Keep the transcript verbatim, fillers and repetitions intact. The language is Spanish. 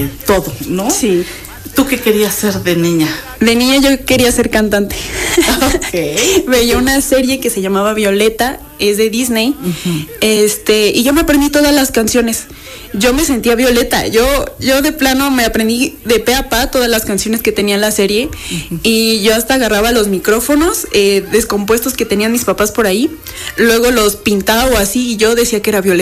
de todo, ¿no? Sí. ¿Tú qué querías ser de niña? De niña yo quería ser cantante. Okay. Veía una serie que se llamaba Violeta, es de Disney, uh-huh. este, y yo me aprendí todas las canciones. Yo me sentía Violeta, yo, yo de plano me aprendí de pe a pa todas las canciones que tenía en la serie, uh-huh. y yo hasta agarraba los micrófonos eh, descompuestos que tenían mis papás por ahí, luego los pintaba o así, y yo decía que era Violeta.